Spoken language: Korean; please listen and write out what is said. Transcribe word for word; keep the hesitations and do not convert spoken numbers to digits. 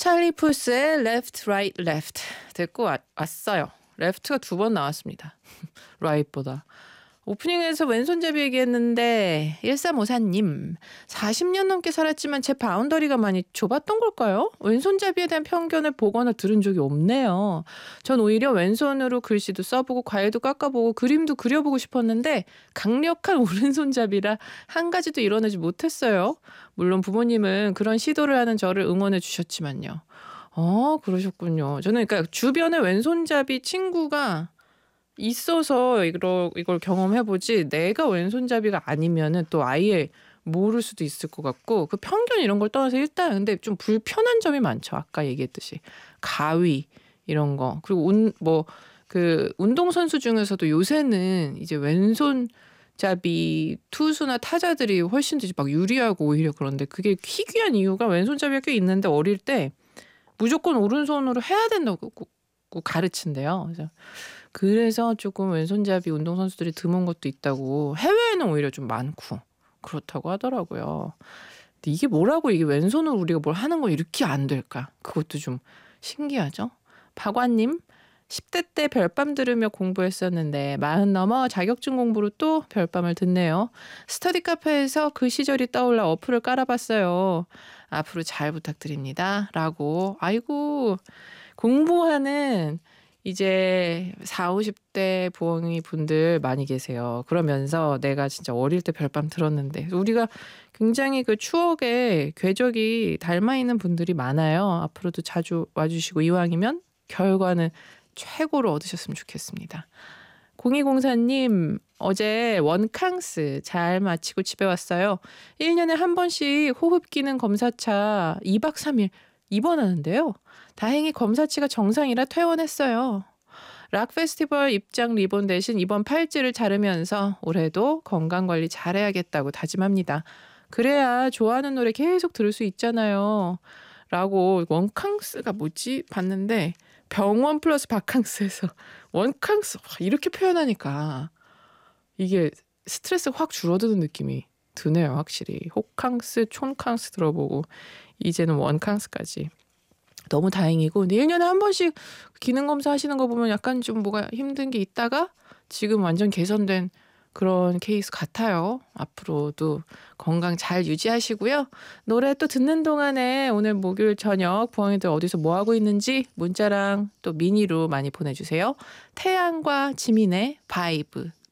찰리 푸스의 Left, Right, Left 듣고 와, 왔어요. 레프트가 두 번 나왔습니다. 라이트보다. 오프닝에서 왼손잡이 얘기했는데 일삼오사님 사십 년 넘게 살았지만 제 바운더리가 많이 좁았던 걸까요? 왼손잡이에 대한 편견을 보거나 들은 적이 없네요. 전 오히려 왼손으로 글씨도 써보고 과일도 깎아보고 그림도 그려보고 싶었는데 강력한 오른손잡이라 한 가지도 이뤄내지 못했어요. 물론 부모님은 그런 시도를 하는 저를 응원해 주셨지만요. 어, 그러셨군요. 저는 그러니까 주변에 왼손잡이 친구가 있어서 이걸, 이걸 경험해보지 내가 왼손잡이가 아니면은 또 아예 모를 수도 있을 것 같고 그 편견 이런 걸 떠나서 일단 근데 좀 불편한 점이 많죠. 아까 얘기했듯이 가위 이런 거 그리고 운, 뭐 그 운동선수 중에서도 요새는 이제 왼손잡이 투수나 타자들이 훨씬 더 막 유리하고 오히려 그런데 그게 희귀한 이유가 왼손잡이가 꽤 있는데 어릴 때 무조건 오른손으로 해야 된다고 가르친대요. 그래서 그래서 조금 왼손잡이 운동선수들이 드문 것도 있다고 해외에는 오히려 좀 많고 그렇다고 하더라고요. 근데 이게 뭐라고 이게 왼손으로 우리가 뭘 하는 거 이렇게 안 될까? 그것도 좀 신기하죠. 박완님 십 대 때 별밤 들으며 공부했었는데 마흔 넘어 자격증 공부로 또 별밤을 듣네요. 스터디 카페에서 그 시절이 떠올라 어플을 깔아봤어요. 앞으로 잘 부탁드립니다. 라고 아이고 공부하는 이제 사오십 대 부엉이 분들 많이 계세요. 그러면서 내가 진짜 어릴 때 별밤 들었는데 우리가 굉장히 그 추억에 궤적이 닮아있는 분들이 많아요. 앞으로도 자주 와주시고 이왕이면 결과는 최고로 얻으셨으면 좋겠습니다. 공이공사님 어제 원캉스 잘 마치고 집에 왔어요. 일 년에 한 번씩 호흡 기능 검사차 이 박 삼 일 입원하는데요. 다행히 검사치가 정상이라 퇴원했어요. 락 페스티벌 입장 리본 대신 이번 팔찌를 자르면서 올해도 건강관리 잘해야겠다고 다짐합니다. 그래야 좋아하는 노래 계속 들을 수 있잖아요. 라고 원캉스가 뭐지? 봤는데 병원 플러스 바캉스에서 원캉스 이렇게 표현하니까 이게 스트레스 확 줄어드는 느낌이 드네요. 확실히 호캉스, 촌캉스 들어보고 이제는 원캉스까지. 너무 다행이고 근데 일 년에 한 번씩 기능검사 하시는 거 보면 약간 좀 뭐가 힘든 게 있다가 지금 완전 개선된 그런 케이스 같아요. 앞으로도 건강 잘 유지하시고요. 노래 또 듣는 동안에 오늘 목요일 저녁 부엉이들 어디서 뭐하고 있는지 문자랑 또 미니로 많이 보내주세요. 태양과 지민의 바이브.